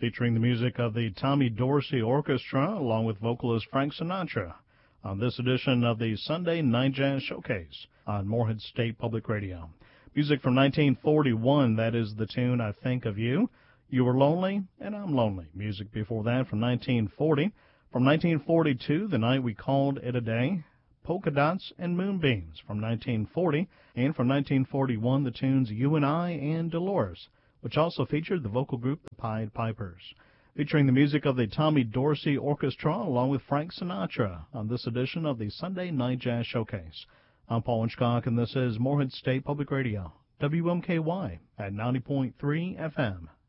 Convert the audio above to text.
featuring the music of the Tommy Dorsey Orchestra along with vocalist Frank Sinatra on this edition of the Sunday Night Jazz Showcase on Morehead State Public Radio. Music from 1941, that is the tune I Think of You. You Were Lonely and I'm Lonely. Music before that from 1940. From 1942, The Night We Called It a Day, Polka Dots and Moonbeams from 1940. And from 1941, the tunes You and I and Dolores, which also featured the vocal group the Pied Pipers, featuring the music of the Tommy Dorsey Orchestra along with Frank Sinatra on this edition of the Sunday Night Jazz Showcase. I'm Paul Hitchcock, and this is Morehead State Public Radio, WMKY at 90.3 FM.